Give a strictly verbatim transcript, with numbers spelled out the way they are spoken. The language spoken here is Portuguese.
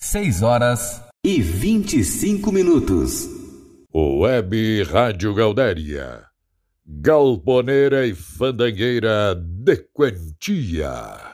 seis horas e vinte e cinco minutos. Web Rádio Gaudéria, galponeira e fandangueira de quantia.